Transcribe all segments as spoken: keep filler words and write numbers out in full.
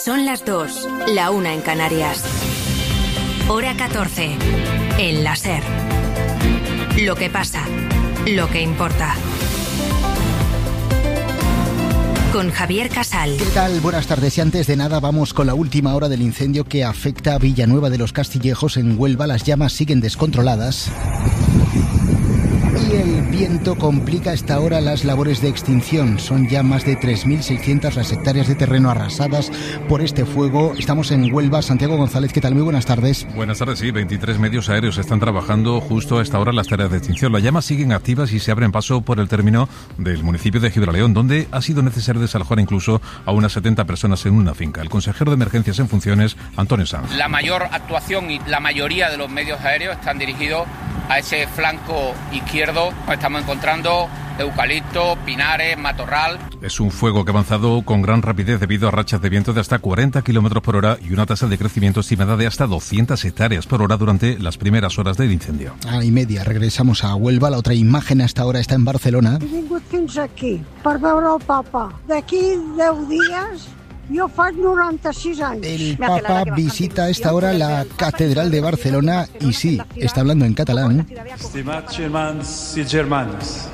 Son las dos, la una en Canarias. Hora catorce, en la SER. Lo que pasa, lo que importa. Con Javier Casal. ¿Qué tal? Buenas tardes. Y antes de nada vamos con la última hora del incendio que afecta a Villanueva de los Castillejos en Huelva. Las llamas siguen descontroladas y el viento complica a esta hora las labores de extinción. Son ya más de tres mil seiscientas las hectáreas de terreno arrasadas por este fuego. Estamos en Huelva. Santiago González, ¿qué tal? Muy buenas tardes. Buenas tardes, sí. veintitrés medios aéreos están trabajando justo a esta hora en las tareas de extinción. Las llamas siguen activas y se abren paso por el término del municipio de Gibraleón, donde ha sido necesario desalojar incluso a unas setenta personas en una finca. El consejero de emergencias en funciones, Antonio Sanz. La mayor actuación y la mayoría de los medios aéreos están dirigidos a ese flanco izquierdo. Estamos encontrando eucalipto, pinares, matorral. Es un fuego que ha avanzado con gran rapidez debido a rachas de viento de hasta cuarenta kilómetros por hora y una tasa de crecimiento estimada de hasta doscientas hectáreas por hora durante las primeras horas del incendio. A y media regresamos a Huelva. La otra imagen hasta ahora está en Barcelona. He vingut fins aquí per veure el papa. D'aquí deu dies... Yo faig noranta-sis años. El Papa visita a esta hora la Catedral de Barcelona y sí, está hablando en catalán. Estimats germans i germanes,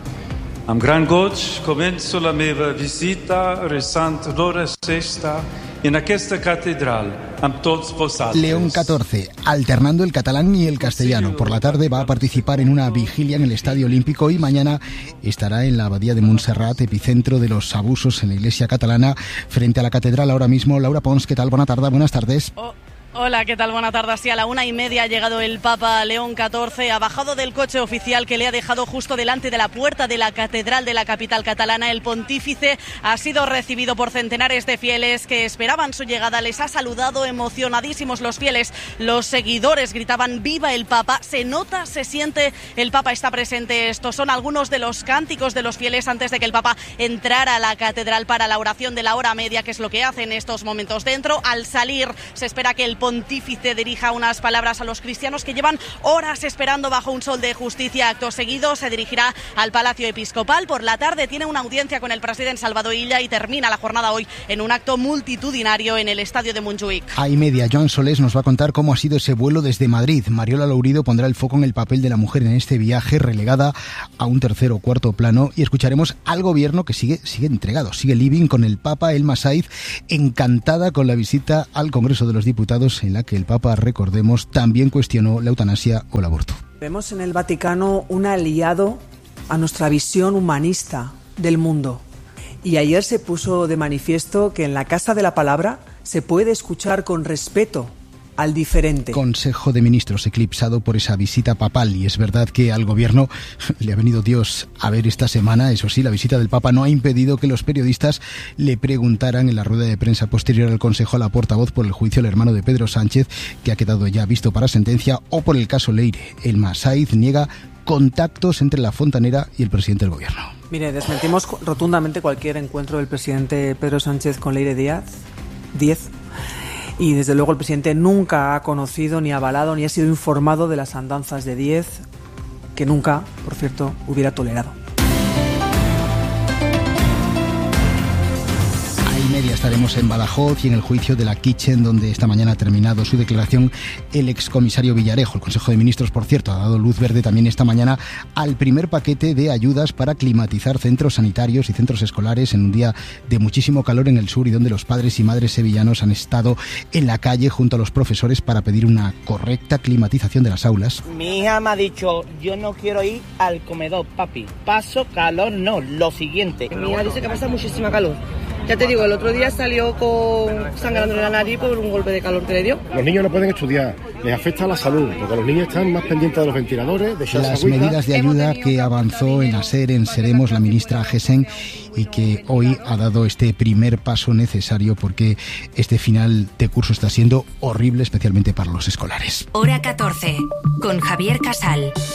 amb gran goig començo la meva visita resant l'hora sexta en aquesta catedral amb tots vosaltres. León catorce, alternando el catalán y el castellano. Por la tarde va a participar en una vigilia en el Estadio Olímpico y mañana estará en la Abadía de Montserrat, epicentro de los abusos en la Iglesia catalana, frente a la catedral ahora mismo. Laura Pons, ¿qué tal? Buena tarde, buenas tardes. Oh. Hola, ¿qué tal? Buenas tardes. Sí, a la una y media ha llegado el Papa León catorce, ha bajado del coche oficial que le ha dejado justo delante de la puerta de la catedral de la capital catalana. El pontífice ha sido recibido por centenares de fieles que esperaban su llegada. Les ha saludado emocionadísimos los fieles. Los seguidores gritaban ¡viva el Papa! Se nota, se siente, el Papa está presente. Estos son algunos de los cánticos de los fieles antes de que el Papa entrara a la catedral para la oración de la hora media, que es lo que hace en estos momentos dentro. Al salir se espera que el pontífice dirija unas palabras a los cristianos que llevan horas esperando bajo un sol de justicia. Acto seguido se dirigirá al Palacio Episcopal. Por la tarde tiene una audiencia con el presidente Salvador Illa y termina la jornada hoy en un acto multitudinario en el estadio de Montjuïc. A y media, Joan Solés nos va a contar cómo ha sido ese vuelo desde Madrid. Mariola Lourido pondrá el foco en el papel de la mujer en este viaje, relegada a un tercer o cuarto plano, y escucharemos al gobierno que sigue, sigue entregado, sigue living con el Papa. Elma Saiz, encantada con la visita al Congreso de los Diputados, en la que el Papa, recordemos, también cuestionó la eutanasia o el aborto. Vemos en el Vaticano un aliado a nuestra visión humanista del mundo. Y ayer se puso de manifiesto que en la Casa de la Palabra se puede escuchar con respeto al diferente. Consejo de Ministros eclipsado por esa visita papal, y es verdad que al gobierno le ha venido Dios a ver esta semana. Eso sí, la visita del Papa no ha impedido que los periodistas le preguntaran en la rueda de prensa posterior al Consejo a la portavoz por el juicio al hermano de Pedro Sánchez, que ha quedado ya visto para sentencia, o por el caso Leire. Elma Saiz niega contactos entre la fontanera y el presidente del gobierno. Mire, desmentimos rotundamente cualquier encuentro del presidente Pedro Sánchez con Leire Díaz, Díez. Y desde luego el presidente nunca ha conocido, ni avalado, ni ha sido informado de las andanzas de Díez, que nunca, por cierto, hubiera tolerado. Y media estaremos en Badajoz y en el juicio de la Kitchen, donde esta mañana ha terminado su declaración el excomisario Villarejo. El Consejo de Ministros, por cierto, ha dado luz verde también esta mañana al primer paquete de ayudas para climatizar centros sanitarios y centros escolares en un día de muchísimo calor en el sur, y donde los padres y madres sevillanos han estado en la calle junto a los profesores para pedir una correcta climatización de las aulas. Mi hija me ha dicho, yo no quiero ir al comedor, papi. Paso calor, no, lo siguiente. Mi hija dice que pasa muchísima calor. Ya te digo, el otro día salió con sangrando en la nariz por un golpe de calor que le dio. Los niños no pueden estudiar, les afecta a la salud, porque los niños están más pendientes de los ventiladores, de echarse Las agüita. medidas de ayuda que avanzó en ASER, en Seremos, la ministra Gesen, y que hoy ha dado este primer paso necesario, porque este final de curso está siendo horrible, especialmente para los escolares. Hora catorce, con Javier Casal.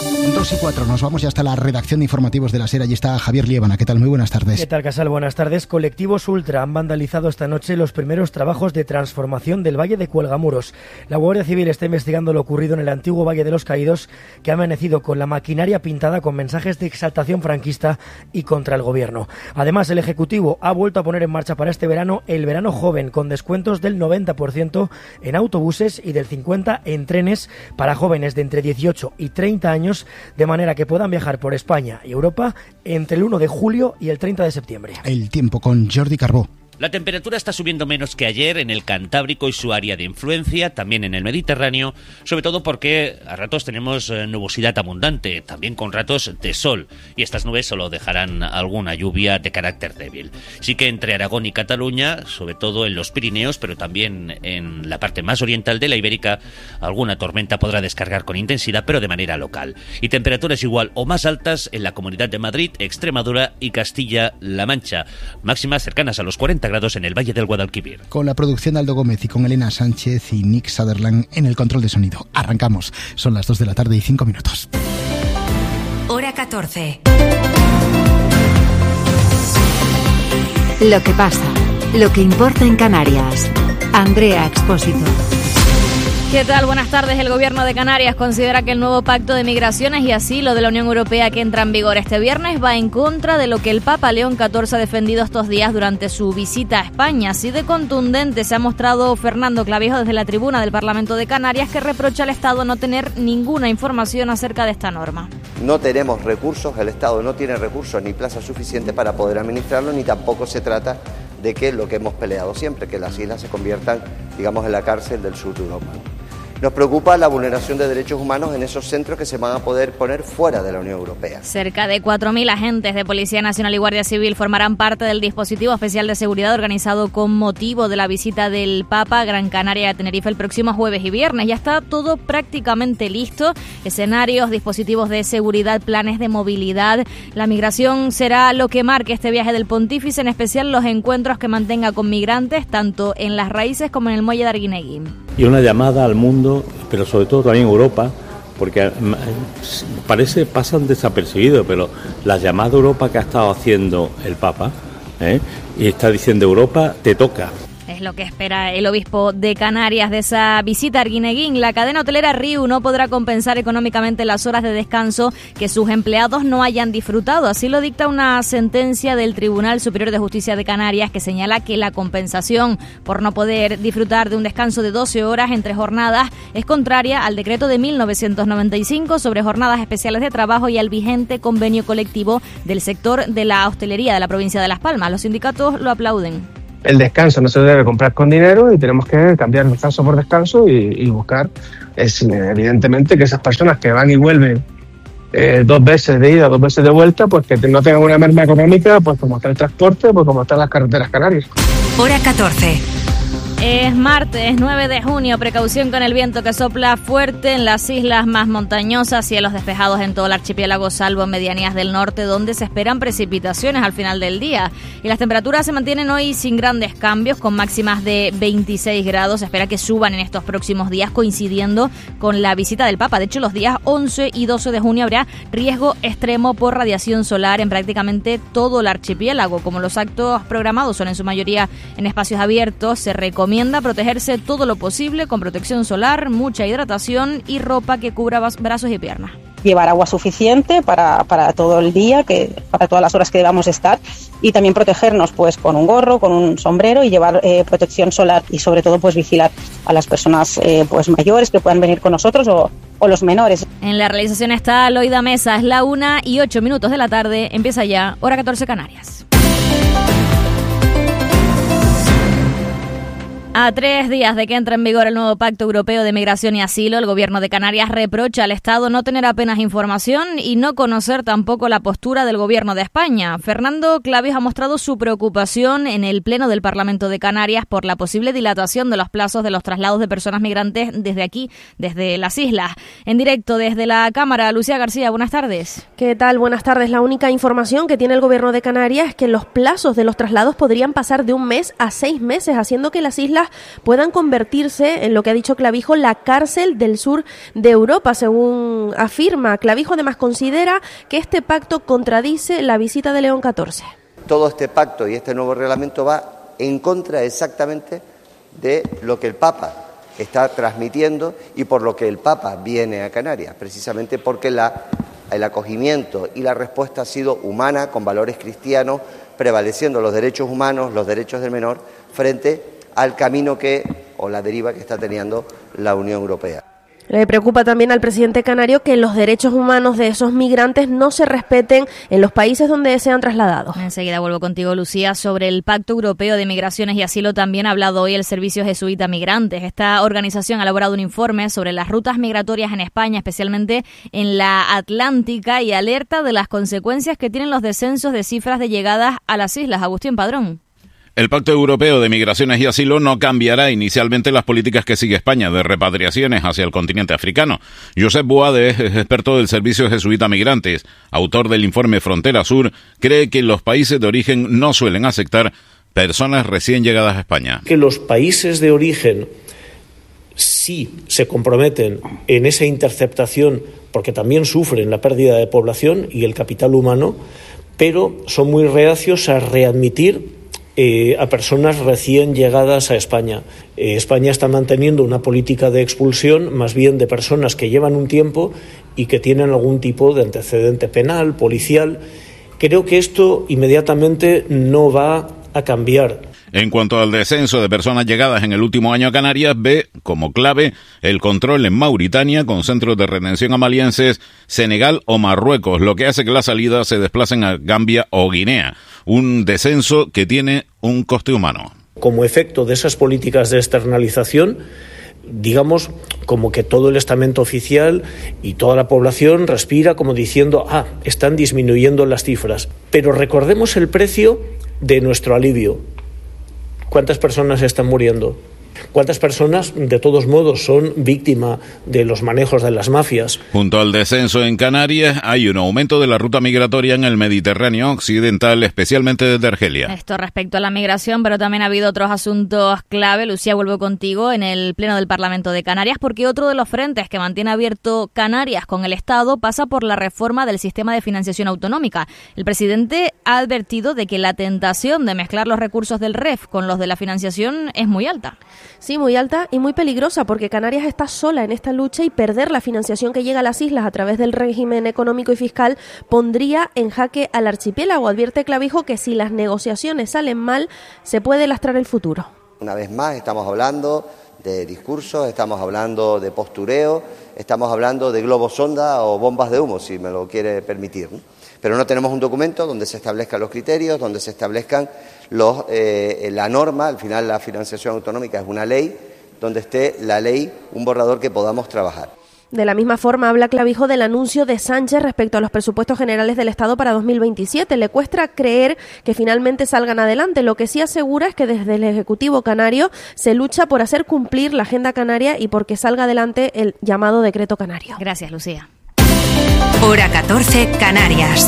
dos y cuatro, nos vamos ya hasta la redacción de informativos de la SER. Allí está Javier Liébana. ¿Qué tal? Muy buenas tardes. ¿Qué tal, Casal? Buenas tardes. Colectivos Ultra han vandalizado esta noche los primeros trabajos de transformación del Valle de Cuelgamuros. La Guardia Civil está investigando lo ocurrido en el antiguo Valle de los Caídos, que ha amanecido con la maquinaria pintada con mensajes de exaltación franquista y contra el gobierno. Además, el Ejecutivo ha vuelto a poner en marcha para este verano el verano joven, con descuentos del noventa por ciento en autobuses y del cincuenta por ciento en trenes para jóvenes de entre dieciocho y treinta años, de manera que puedan viajar por España y Europa entre el uno de julio y el treinta de septiembre. El tiempo con Jordi Carbó. La temperatura está subiendo menos que ayer en el Cantábrico y su área de influencia, también en el Mediterráneo, sobre todo porque a ratos tenemos nubosidad abundante, también con ratos de sol, y estas nubes solo dejarán alguna lluvia de carácter débil. Sí que entre Aragón y Cataluña, sobre todo en los Pirineos, pero también en la parte más oriental de la Ibérica, alguna tormenta podrá descargar con intensidad, pero de manera local. Y temperaturas igual o más altas en la Comunidad de Madrid, Extremadura y Castilla-La Mancha, máximas cercanas a los cuarenta grados en el Valle del Guadalquivir. Con la producción de Aldo Gómez y con Elena Sánchez y Nick Sutherland en el control de sonido. Arrancamos. Son las dos de la tarde y cinco minutos. Hora catorce. Lo que pasa, lo que importa en Canarias. Andrea Expósito. ¿Qué tal? Buenas tardes. El Gobierno de Canarias considera que el nuevo Pacto de Migraciones y Asilo de la Unión Europea, que entra en vigor este viernes, va en contra de lo que el Papa León catorce ha defendido estos días durante su visita a España. Así de contundente se ha mostrado Fernando Clavijo desde la tribuna del Parlamento de Canarias, que reprocha al Estado no tener ninguna información acerca de esta norma. No tenemos recursos, el Estado no tiene recursos ni plaza suficiente para poder administrarlo, ni tampoco se trata de que lo que hemos peleado siempre, que las islas se conviertan, digamos, en la cárcel del sur de Europa. Nos preocupa la vulneración de derechos humanos en esos centros que se van a poder poner fuera de la Unión Europea. Cerca de cuatro mil agentes de Policía Nacional y Guardia Civil formarán parte del dispositivo especial de seguridad organizado con motivo de la visita del Papa a Gran Canaria y a Tenerife el próximo jueves y viernes. Ya está todo prácticamente listo. Escenarios, dispositivos de seguridad, planes de movilidad. La migración será lo que marque este viaje del pontífice, en especial los encuentros que mantenga con migrantes, tanto en las raíces como en el muelle de Arguineguín. Y una llamada al mundo, pero sobre todo también Europa, porque parece pasan desapercibidos, pero la llamada a Europa que ha estado haciendo el Papa, ¿eh? y está diciendo Europa, te toca. Es lo que espera el obispo de Canarias de esa visita a Arguineguín. La cadena hotelera Riu no podrá compensar económicamente las horas de descanso que sus empleados no hayan disfrutado. Así lo dicta una sentencia del Tribunal Superior de Justicia de Canarias, que señala que la compensación por no poder disfrutar de un descanso de doce horas entre jornadas es contraria al decreto de mil novecientos noventa y cinco sobre jornadas especiales de trabajo y al vigente convenio colectivo del sector de la hostelería de la provincia de Las Palmas. Los sindicatos lo aplauden. El descanso no se debe comprar con dinero y tenemos que cambiar descanso por descanso y, y buscar, es, evidentemente, que esas personas que van y vuelven eh, dos veces de ida, dos veces de vuelta, pues que no tengan una merma económica, pues como está el transporte, pues como están las carreteras canarias. Hora catorce. Es martes nueve de junio, precaución con el viento que sopla fuerte en las islas más montañosas, cielos despejados en todo el archipiélago salvo en medianías del norte, donde se esperan precipitaciones al final del día. Y las temperaturas se mantienen hoy sin grandes cambios, con máximas de veintiséis grados. Se espera que suban en estos próximos días, coincidiendo con la visita del Papa. De hecho, los días once y doce de junio habrá riesgo extremo por radiación solar en prácticamente todo el archipiélago. Como los actos programados son en su mayoría en espacios abiertos, se recomienda Recomienda protegerse todo lo posible con protección solar, mucha hidratación y ropa que cubra brazos y piernas. Llevar agua suficiente para, para todo el día, que para todas las horas que debamos estar, y también protegernos pues con un gorro, con un sombrero y llevar eh, protección solar, y sobre todo pues vigilar a las personas eh, pues mayores que puedan venir con nosotros o, o los menores. En la realización está Loida Mesa. Es la una y ocho minutos de la tarde. Empieza ya Hora catorce Canarias. A tres días de que entre en vigor el nuevo Pacto Europeo de Migración y Asilo, el Gobierno de Canarias reprocha al Estado no tener apenas información y no conocer tampoco la postura del Gobierno de España. Fernando Clavijo ha mostrado su preocupación en el Pleno del Parlamento de Canarias por la posible dilatación de los plazos de los traslados de personas migrantes desde aquí, desde las islas. En directo desde la Cámara, Lucía García, buenas tardes. ¿Qué tal? Buenas tardes. La única información que tiene el Gobierno de Canarias es que los plazos de los traslados podrían pasar de un mes a seis meses, haciendo que las islas puedan convertirse en lo que ha dicho Clavijo, la cárcel del sur de Europa, según afirma. Clavijo además considera que este pacto contradice la visita de León catorce. Todo este pacto y este nuevo reglamento va en contra exactamente de lo que el Papa está transmitiendo y por lo que el Papa viene a Canarias, precisamente porque la, el acogimiento y la respuesta ha sido humana, con valores cristianos, prevaleciendo los derechos humanos, los derechos del menor, frente al camino que, o la deriva que está teniendo la Unión Europea. Le preocupa también al presidente canario que los derechos humanos de esos migrantes no se respeten en los países donde sean trasladados. Enseguida vuelvo contigo, Lucía. Sobre el Pacto Europeo de Migraciones y Asilo también ha hablado hoy el Servicio Jesuita Migrantes. Esta organización ha elaborado un informe sobre las rutas migratorias en España, especialmente en la Atlántica, y alerta de las consecuencias que tienen los descensos de cifras de llegadas a las islas. Agustín Padrón. El Pacto Europeo de Migraciones y Asilo no cambiará inicialmente las políticas que sigue España de repatriaciones hacia el continente africano. Josep Boade, experto del Servicio Jesuita Migrantes, autor del informe Frontera Sur, cree que los países de origen no suelen aceptar personas recién llegadas a España. Que los países de origen sí se comprometen en esa interceptación, porque también sufren la pérdida de población y el capital humano, pero son muy reacios a readmitir Eh, a personas recién llegadas a España. Eh, España está manteniendo una política de expulsión más bien de personas que llevan un tiempo y que tienen algún tipo de antecedente penal, policial. Creo que esto inmediatamente no va a cambiar. En cuanto al descenso de personas llegadas en el último año a Canarias, ve como clave el control en Mauritania con centros de retención a malienses, Senegal o Marruecos, lo que hace que las salidas se desplacen a Gambia o Guinea. Un descenso que tiene un coste humano. Como efecto de esas políticas de externalización, digamos, como que todo el estamento oficial y toda la población respira como diciendo, ah, están disminuyendo las cifras. Pero recordemos el precio de nuestro alivio. ¿Cuántas personas están muriendo? ¿Cuántas personas, de todos modos, son víctima de los manejos de las mafias? Junto al descenso en Canarias, hay un aumento de la ruta migratoria en el Mediterráneo occidental, especialmente desde Argelia. Esto respecto a la migración, pero también ha habido otros asuntos clave. Lucía, vuelvo contigo en el Pleno del Parlamento de Canarias, porque otro de los frentes que mantiene abierto Canarias con el Estado pasa por la reforma del sistema de financiación autonómica. El presidente ha advertido de que la tentación de mezclar los recursos del R E F con los de la financiación es muy alta. Sí, muy alta y muy peligrosa, porque Canarias está sola en esta lucha y perder la financiación que llega a las islas a través del régimen económico y fiscal pondría en jaque al archipiélago. Advierte Clavijo que si las negociaciones salen mal, se puede lastrar el futuro. Una vez más estamos hablando de discursos, estamos hablando de postureo, estamos hablando de globos sonda o bombas de humo, si me lo quiere permitir, ¿no? Pero no tenemos un documento donde se establezcan los criterios, donde se establezcan los, eh, la norma. Al final la financiación autonómica es una ley, donde esté la ley, un borrador que podamos trabajar. De la misma forma habla Clavijo del anuncio de Sánchez respecto a los presupuestos generales del Estado para dos mil veintisiete. Le cuesta creer que finalmente salgan adelante. Lo que sí asegura es que desde el Ejecutivo canario se lucha por hacer cumplir la agenda canaria y porque salga adelante el llamado decreto canario. Gracias, Lucía. Hora catorce, Canarias.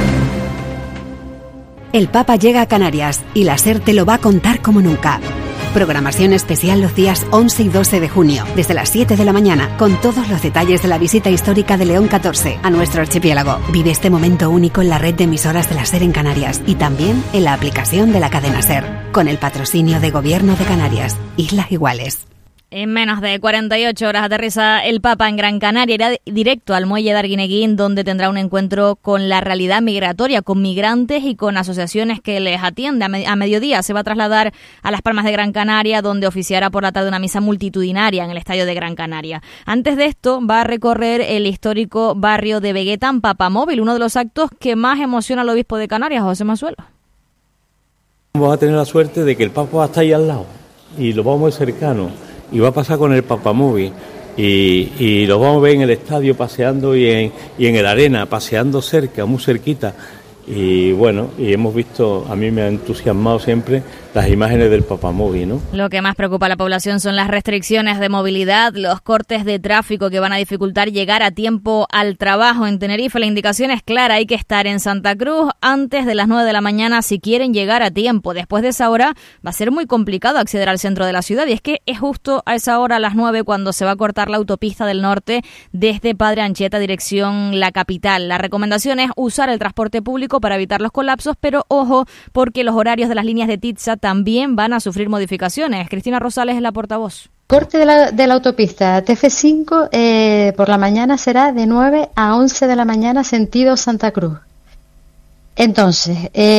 El Papa llega a Canarias y la SER te lo va a contar como nunca. Programación especial los días once y doce de junio, desde las siete de la mañana, con todos los detalles de la visita histórica de León catorce a nuestro archipiélago. Vive este momento único en la red de emisoras de la SER en Canarias y también en la aplicación de la cadena SER, con el patrocinio de Gobierno de Canarias. Islas Iguales. En menos de cuarenta y ocho horas aterriza el Papa en Gran Canaria. Irá directo al muelle de Arguineguín, donde tendrá un encuentro con la realidad migratoria, con migrantes y con asociaciones que les atienden. A, me- a mediodía se va a trasladar a Las Palmas de Gran Canaria, donde oficiará por la tarde una misa multitudinaria en el Estadio de Gran Canaria. Antes de esto va a recorrer el histórico barrio de Vegueta en Papamóvil, uno de los actos que más emociona al obispo de Canarias, José Mazuelo. Vamos a tener la suerte de que el Papa va a estar ahí al lado y lo vamos a ver cercano. Y va a pasar con el Papamóvil y, y lo vamos a ver en el estadio paseando y en, y en el arena, paseando cerca, muy cerquita. Y bueno, y hemos visto, a mí me ha entusiasmado siempre las imágenes del Papamóvil, ¿no? Lo que más preocupa a la población son las restricciones de movilidad, los cortes de tráfico que van a dificultar llegar a tiempo al trabajo. En Tenerife la indicación es clara, hay que estar en Santa Cruz antes de las nueve de la mañana si quieren llegar a tiempo. Después de esa hora va a ser muy complicado acceder al centro de la ciudad, y es que es justo a esa hora, a las nueve, cuando se va a cortar la autopista del norte desde Padre Anchieta dirección la capital. La recomendación es usar el transporte público para evitar los colapsos, pero ojo, porque los horarios de las líneas de Titsa también van a sufrir modificaciones. Cristina Rosales es la portavoz. Corte de la, de la autopista T F cinco eh, por la mañana será de nueve a once de la mañana sentido Santa Cruz. Entonces,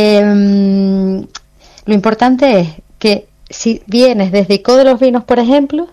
eh, lo importante es que si vienes desde Icó de los Vinos, por ejemplo,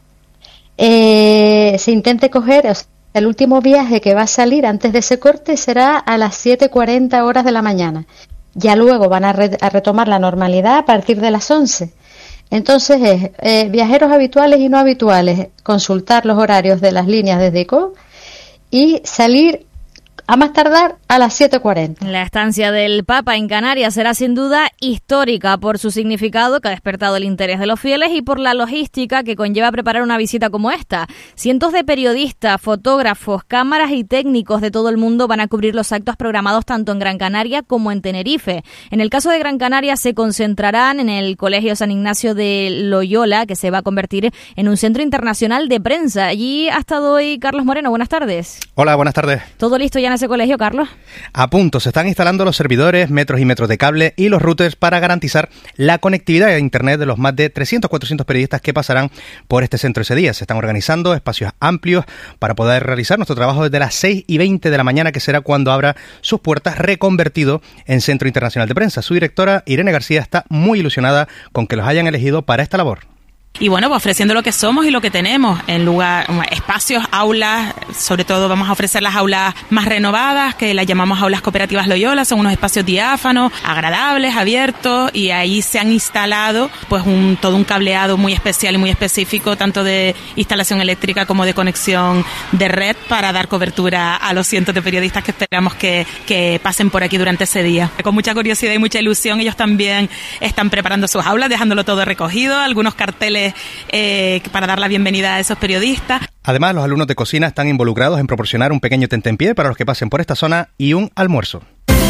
eh, se intente coger, o sea, el último viaje que va a salir antes de ese corte será a las siete cuarenta horas de la mañana. Ya luego van a, re- a retomar la normalidad a partir de las once. Entonces, es, eh, viajeros habituales y no habituales, consultar los horarios de las líneas desde Icó y salir a más tardar a las siete cuarenta. La estancia del Papa en Canarias será sin duda histórica por su significado, que ha despertado el interés de los fieles, y por la logística que conlleva preparar una visita como esta. Cientos de periodistas, fotógrafos, cámaras y técnicos de todo el mundo van a cubrir los actos programados tanto en Gran Canaria como en Tenerife. En el caso de Gran Canaria se concentrarán en el Colegio San Ignacio de Loyola, que se va a convertir en un centro internacional de prensa. Allí ha estado hoy Carlos Moreno. Buenas tardes. Hola, buenas tardes. ¿Todo listo ya en ese colegio, Carlos? A punto, se están instalando los servidores, metros y metros de cable y los routers para garantizar la conectividad a Internet de los más de trescientos a cuatrocientos periodistas que pasarán por este centro ese día. Se están organizando espacios amplios para poder realizar nuestro trabajo desde las seis y veinte de la mañana, que será cuando abra sus puertas, reconvertido en Centro Internacional de Prensa. Su directora, Irene García, está muy ilusionada con que los hayan elegido para esta labor. Y bueno, pues ofreciendo lo que somos y lo que tenemos en lugar, espacios, aulas, sobre todo vamos a ofrecer las aulas más renovadas, que las llamamos aulas cooperativas Loyola, son unos espacios diáfanos, agradables, abiertos, y ahí se han instalado pues un todo un cableado muy especial y muy específico, tanto de instalación eléctrica como de conexión de red, para dar cobertura a los cientos de periodistas que esperamos que, que pasen por aquí durante ese día. Con mucha curiosidad y mucha ilusión, ellos también están preparando sus aulas, dejándolo todo recogido, algunos carteles Eh, para dar la bienvenida a esos periodistas. Además, los alumnos de cocina están involucrados en proporcionar un pequeño tentempié para los que pasen por esta zona y un almuerzo.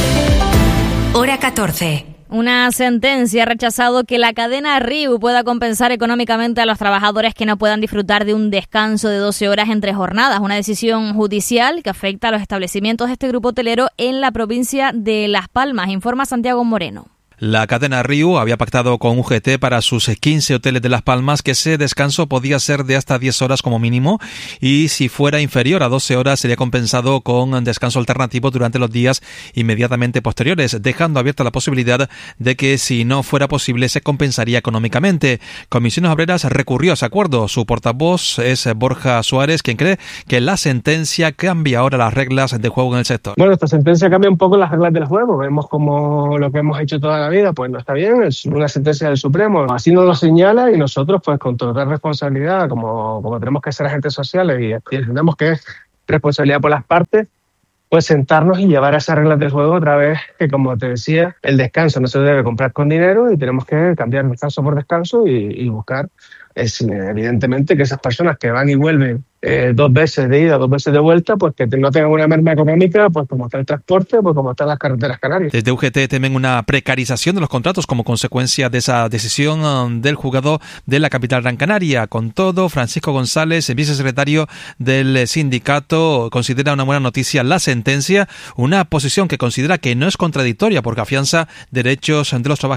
Hora catorce. Una sentencia ha rechazado que la cadena Riu pueda compensar económicamente a los trabajadores que no puedan disfrutar de un descanso de doce horas entre jornadas. Una decisión judicial que afecta a los establecimientos de este grupo hotelero en la provincia de Las Palmas, informa Santiago Moreno. La cadena Riu había pactado con U G T para sus quince hoteles de Las Palmas que ese descanso podía ser de hasta diez horas como mínimo, y si fuera inferior a doce horas sería compensado con descanso alternativo durante los días inmediatamente posteriores, dejando abierta la posibilidad de que si no fuera posible se compensaría económicamente. Comisiones Obreras recurrió a ese acuerdo. Su portavoz es Borja Suárez, quien cree que la sentencia cambia ahora las reglas de juego en el sector. Bueno, esta sentencia cambia un poco las reglas del juego. Vemos como lo que hemos hecho toda la vida pues no está bien, es una sentencia del Supremo, así nos lo señala, y nosotros pues con total responsabilidad, como, como tenemos que ser agentes sociales y, y entendemos que es responsabilidad por las partes, pues sentarnos y llevar a esas reglas del juego otra vez, que como te decía, el descanso no se debe comprar con dinero y tenemos que cambiar descanso por descanso y, y buscar, es evidentemente, que esas personas que van y vuelven eh, dos veces de ida, dos veces de vuelta, pues que no tengan una merma económica, pues como está el transporte, pues como están las carreteras canarias. Desde U G T temen una precarización de los contratos como consecuencia de esa decisión um, del juzgado de la capital Gran Canaria. Con todo, Francisco González, vicesecretario del sindicato, considera una buena noticia la sentencia, una posición que considera que no es contradictoria porque afianza derechos de los trabajadores